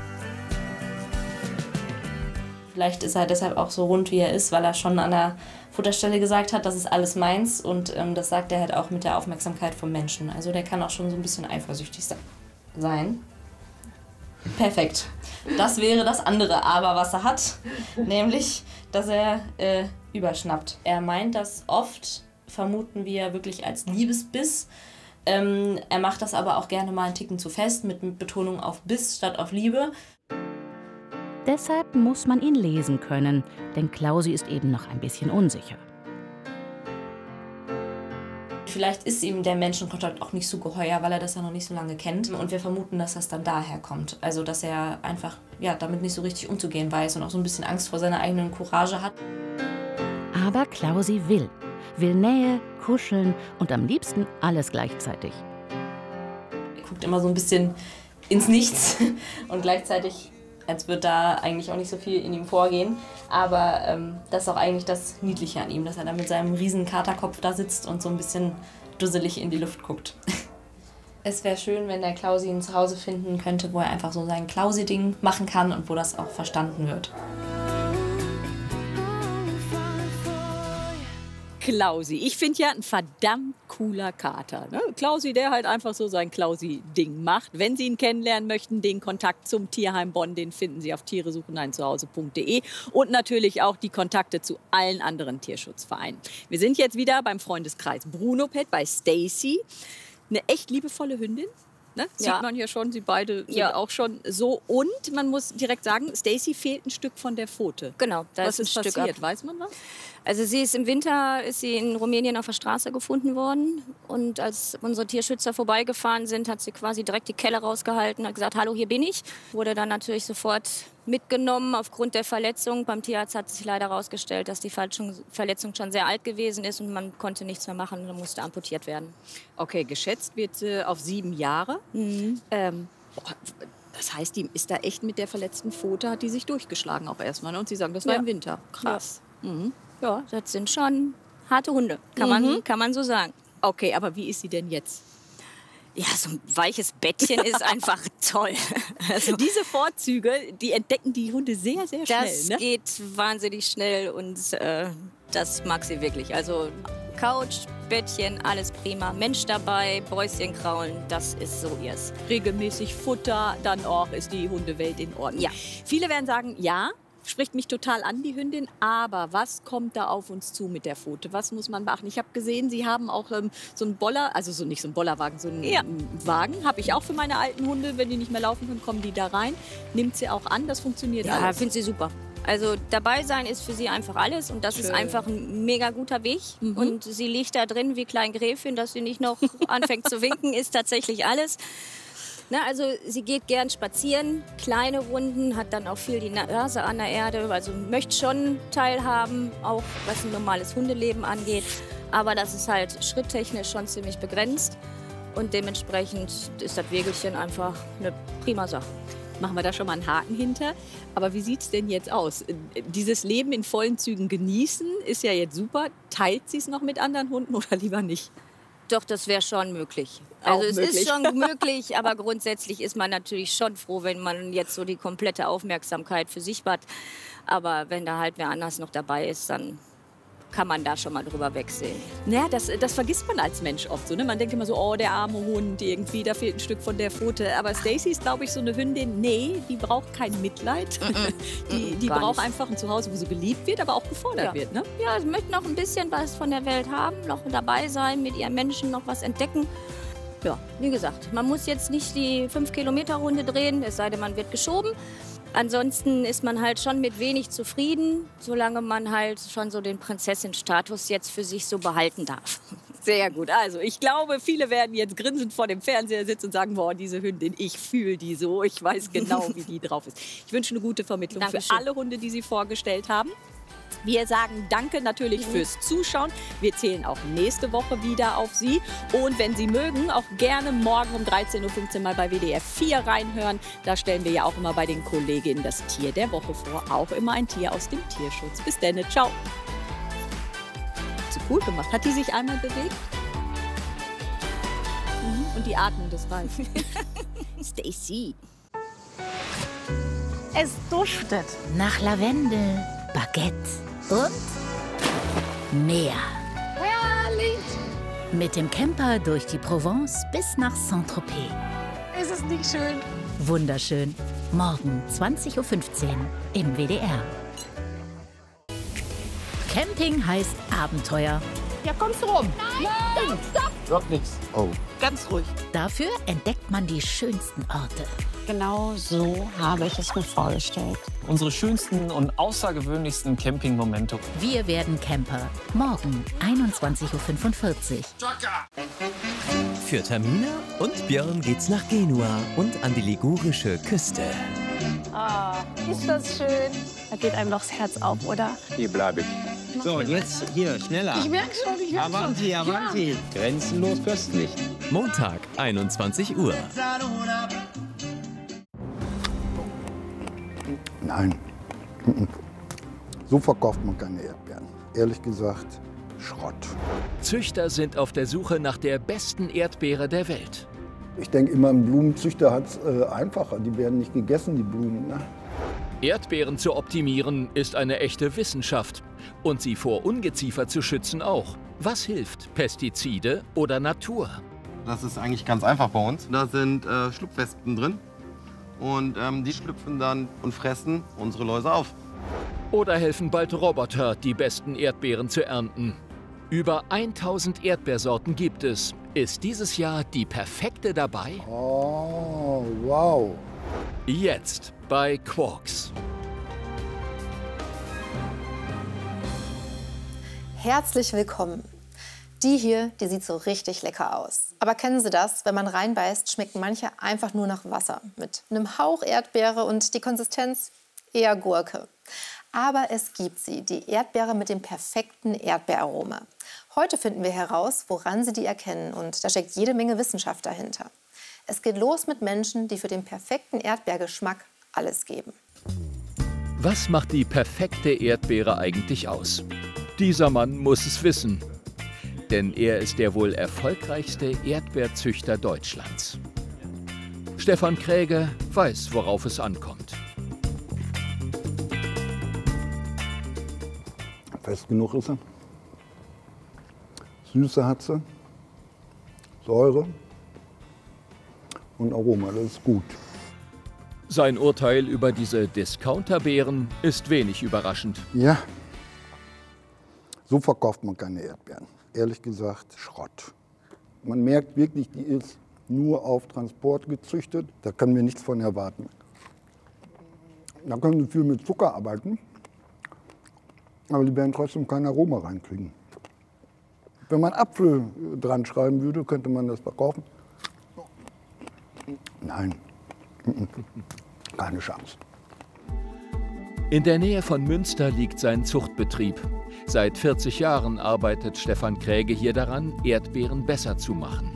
Vielleicht ist er deshalb auch so rund, wie er ist, weil er schon an der Futterstelle gesagt hat, das ist alles meins. Und ähm, das sagt er halt auch mit der Aufmerksamkeit vom Menschen. Also der kann auch schon so ein bisschen eifersüchtig sein. Perfekt. Das wäre das andere Aber, was er hat. Nämlich, dass er äh, überschnappt. Er meint das oft, vermuten wir, wirklich als Liebesbiss. Ähm, er macht das aber auch gerne mal einen Ticken zu fest, mit, mit Betonung auf Biss statt auf Liebe. Deshalb muss man ihn lesen können, denn Klausi ist eben noch ein bisschen unsicher. Vielleicht ist ihm der Menschenkontakt auch nicht so geheuer, weil er das ja noch nicht so lange kennt. Und wir vermuten, dass das dann daher kommt. Also, dass er einfach ja, damit nicht so richtig umzugehen weiß und auch so ein bisschen Angst vor seiner eigenen Courage hat. Aber Klausi will. Will Nähe, kuscheln und am liebsten alles gleichzeitig. Er guckt immer so ein bisschen ins Nichts und gleichzeitig, als würde da eigentlich auch nicht so viel in ihm vorgehen. Aber ähm, das ist auch eigentlich das Niedliche an ihm, dass er da mit seinem riesen Katerkopf da sitzt und so ein bisschen dusselig in die Luft guckt. Es wäre schön, wenn der Klausi ein Zuhause finden könnte, wo er einfach so sein Klausi-Ding machen kann und wo das auch verstanden wird. Klausi. Ich finde ja ein verdammt cooler Kater. Ne? Klausi, der halt einfach so sein Klausi-Ding macht. Wenn Sie ihn kennenlernen möchten, den Kontakt zum Tierheim Bonn, den finden Sie auf tiere suchen ein zuhause punkt de und natürlich auch die Kontakte zu allen anderen Tierschutzvereinen. Wir sind jetzt wieder beim Freundeskreis Bruno Pet bei Stacy. Eine echt liebevolle Hündin. Ne? Sieht Ja. man hier schon, sie beide sind Ja. auch schon so. Und man muss direkt sagen, Stacy fehlt ein Stück von der Pfote. Genau, da Was ist ist ein Stück passiert? ab. Weiß man was? Also sie ist im Winter ist sie in Rumänien auf der Straße gefunden worden und als unsere Tierschützer vorbeigefahren sind, hat sie quasi direkt die Kelle rausgehalten, hat gesagt, hallo, hier bin ich. Wurde dann natürlich sofort mitgenommen aufgrund der Verletzung. Beim Tierarzt hat sich leider herausgestellt, dass die Verletzung schon sehr alt gewesen ist und man konnte nichts mehr machen und musste amputiert werden. Okay, geschätzt wird sie auf sieben Jahre. Mhm. Ähm, boah, Das heißt, die ist da echt mit der verletzten Pfote, hat die sich durchgeschlagen auch erstmal. Ne? Und Sie sagen, das war Ja. im Winter. Krass. Ja. Mhm. Ja, das sind schon harte Hunde, kann, Mhm. man, kann man so sagen. Okay, aber wie ist sie denn jetzt? Ja, so ein weiches Bettchen ist einfach toll. Also diese Vorzüge, die entdecken die Hunde sehr, sehr schnell. Das ne? geht wahnsinnig schnell und äh, das mag sie wirklich. Also Couch, Bettchen, alles prima. Mensch dabei, Bäuschen kraulen, das ist so ihrs. Regelmäßig Futter, dann auch ist die Hundewelt in Ordnung. Ja. Viele werden sagen, ja, spricht mich total an, die Hündin. Aber was kommt da auf uns zu mit der Pfote? Was muss man beachten? Ich habe gesehen, Sie haben auch ähm, so einen Boller, also so nicht so einen Bollerwagen, so einen Ja. Wagen. Habe ich auch für meine alten Hunde. Wenn die nicht mehr laufen können, kommen die da rein. Nimmt sie auch an, das funktioniert Ja, alles. finde sie super. Also dabei sein ist für sie einfach alles und das Schön. ist einfach ein mega guter Weg. Mhm. Und sie liegt da drin wie Klein Gräfin, dass sie nicht noch anfängt zu winken, ist tatsächlich alles. Na, also sie geht gern spazieren, kleine Runden, hat dann auch viel die Nase an der Erde, also möchte schon teilhaben, auch was ein normales Hundeleben angeht. Aber das ist halt schritttechnisch schon ziemlich begrenzt und dementsprechend ist das Wägelchen einfach eine prima Sache. Machen wir da schon mal einen Haken hinter. Aber wie sieht es denn jetzt aus? Dieses Leben in vollen Zügen genießen ist ja jetzt super. Teilt sie es noch mit anderen Hunden oder lieber nicht? Doch, das wäre schon möglich. Auch Also es möglich. ist schon möglich, aber grundsätzlich ist man natürlich schon froh, wenn man jetzt so die komplette Aufmerksamkeit für sich hat. Aber wenn da halt wer anders noch dabei ist, dann kann man da schon mal drüber wegsehen. Naja, das, das vergisst man als Mensch oft so. Ne? Man denkt immer so, oh, der arme Hund, irgendwie, da fehlt ein Stück von der Pfote. Aber Stacy ist, glaube ich, so eine Hündin, nee, die braucht kein Mitleid. die die Gar braucht nicht. einfach ein Zuhause, wo sie geliebt wird, aber auch gefordert Ja. wird. Ne? Ja, sie möchte noch ein bisschen was von der Welt haben, noch dabei sein, mit ihren Menschen noch was entdecken. Ja, wie gesagt, man muss jetzt nicht die fünf Kilometer Runde drehen, es sei denn, man wird geschoben. Ansonsten ist man halt schon mit wenig zufrieden, solange man halt schon so den Prinzessin-Status jetzt für sich so behalten darf. Sehr gut. Also ich glaube, viele werden jetzt grinsend vor dem Fernseher sitzen und sagen, boah, diese Hündin, ich fühle die so. Ich weiß genau, wie die drauf ist. Ich wünsche eine gute Vermittlung Dankeschön. für alle Hunde, die Sie vorgestellt haben. Wir sagen danke natürlich fürs Zuschauen. Wir zählen auch nächste Woche wieder auf Sie. Und wenn Sie mögen, auch gerne morgen um dreizehn Uhr fünfzehn mal bei W D R vier reinhören. Da stellen wir ja auch immer bei den Kolleginnen das Tier der Woche vor. Auch immer ein Tier aus dem Tierschutz. Bis dann. Ciao. So cool gemacht. Hat die sich einmal bewegt? Mhm. Und die atmen, das reicht. Stacy. Es duftet. Nach Lavendel, Baguette und Meer. Herrlich. Mit dem Camper durch die Provence bis nach Saint-Tropez. Ist es nicht schön? Wunderschön. Morgen zwanzig Uhr fünfzehn im W D R. Camping heißt Abenteuer. Ja, kommst du rum? Nein, stopp, stopp. Wird nichts. Oh. Ganz ruhig. Dafür entdeckt man die schönsten Orte. Genau so habe ich es mir vorgestellt. Unsere schönsten und außergewöhnlichsten Campingmomente. Wir werden Camper. Morgen einundzwanzig Uhr fünfundvierzig. Für Tamina und Björn geht's nach Genua und an die ligurische Küste. Ah, ist das schön. Da geht einem doch das Herz auf, oder? Hier bleibe ich. So, jetzt hier, schneller. Ich merke schon, ich merke schon. Avanti, avanti. Ja. Grenzenlos köstlich. Montag, einundzwanzig Uhr. Nein. So verkauft man keine Erdbeeren. Ehrlich gesagt, Schrott. Züchter sind auf der Suche nach der besten Erdbeere der Welt. Ich denke immer, ein Blumenzüchter hat es äh, einfacher. Die werden nicht gegessen, die Blumen. Ne? Erdbeeren zu optimieren ist eine echte Wissenschaft. Und sie vor Ungeziefer zu schützen auch. Was hilft? Pestizide oder Natur? Das ist eigentlich ganz einfach bei uns. Da sind äh, Schlupfwespen drin. Und ähm, die schlüpfen dann und fressen unsere Läuse auf. Oder helfen bald Roboter, die besten Erdbeeren zu ernten? Über tausend Erdbeersorten gibt es. Ist dieses Jahr die perfekte dabei? Oh, wow. Jetzt bei Quarks. Herzlich willkommen. Die hier, die sieht so richtig lecker aus. Aber kennen Sie das? Wenn man reinbeißt, schmecken manche einfach nur nach Wasser. Mit einem Hauch Erdbeere und die Konsistenz eher Gurke. Aber es gibt sie, die Erdbeere mit dem perfekten Erdbeeraroma. Heute finden wir heraus, woran Sie die erkennen. Und da steckt jede Menge Wissenschaft dahinter. Es geht los mit Menschen, die für den perfekten Erdbeergeschmack alles geben. Was macht die perfekte Erdbeere eigentlich aus? Dieser Mann muss es wissen. Denn er ist der wohl erfolgreichste Erdbeerzüchter Deutschlands. Stefan Kräge weiß, worauf es ankommt. Fest genug ist sie. Süße hat sie. Säure und Aroma, das ist gut. Sein Urteil über diese Discounterbeeren ist wenig überraschend. Ja, so verkauft man keine Erdbeeren. Ehrlich gesagt, Schrott. Man merkt wirklich, die ist nur auf Transport gezüchtet. Da können wir nichts von erwarten. Da können sie viel mit Zucker arbeiten, aber die werden trotzdem kein Aroma reinkriegen. Wenn man Apfel dran schreiben würde, könnte man das verkaufen. Nein, keine Chance. In der Nähe von Münster liegt sein Zuchtbetrieb. Seit vierzig Jahren arbeitet Stefan Kräge hier daran, Erdbeeren besser zu machen.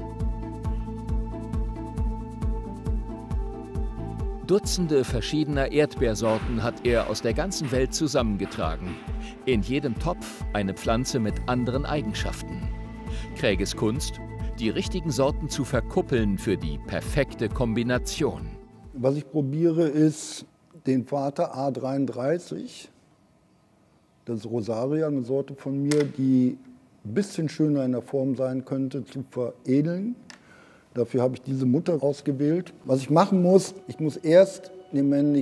Dutzende verschiedener Erdbeersorten hat er aus der ganzen Welt zusammengetragen. In jedem Topf eine Pflanze mit anderen Eigenschaften. Kräges Kunst, die richtigen Sorten zu verkuppeln für die perfekte Kombination. Was ich probiere, ist den Vater A dreiunddreißig. Das ist Rosaria, eine Sorte von mir, die ein bisschen schöner in der Form sein könnte, zu veredeln. Dafür habe ich diese Mutter ausgewählt. Was ich machen muss, ich muss erst den männlichen